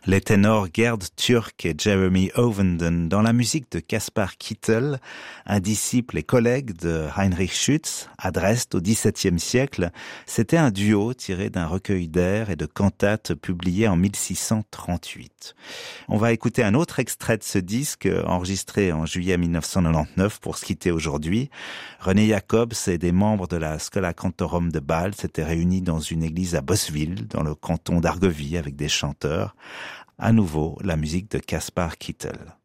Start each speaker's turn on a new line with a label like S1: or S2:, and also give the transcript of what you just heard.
S1: Les ténors Gerd Türk et Jeremy Ovenden dans la musique de Caspar Kittel, un disciple et collègue de Heinrich Schütz, à Dresde au XVIIe siècle. C'était un duo tiré d'un recueil d'airs et de cantates publié en 1638. On va écouter un autre extrait de ce disque enregistré en juillet 1999 pour se quitter aujourd'hui. René Jacobs et des membres de la Schola Cantorum de Bâle s'étaient réunis dans une église à Boswil, dans le canton d'Argovie, avec des chanteurs. À nouveau, la musique de Caspar Kittel.